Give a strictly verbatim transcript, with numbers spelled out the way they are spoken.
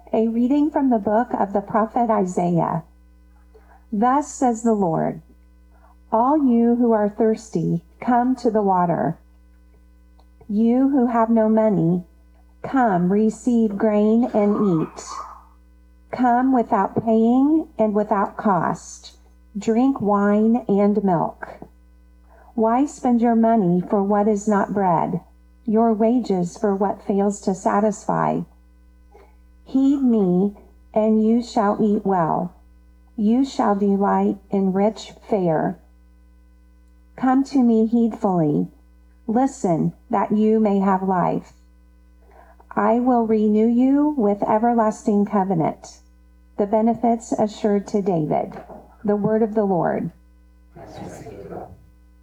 A reading from the book of the prophet Isaiah. Thus says the Lord, all you who are thirsty, come to the water. You who have no money, come receive grain and eat. Come without paying and without cost. Drink wine and milk. Why spend your money for what is not bread, your wages for what fails to satisfy? Heed me, and you shall eat well. You shall delight in rich fare. Come to me heedfully. Listen, that you may have life. I will renew you with everlasting covenant, the benefits assured to David. The word of the Lord.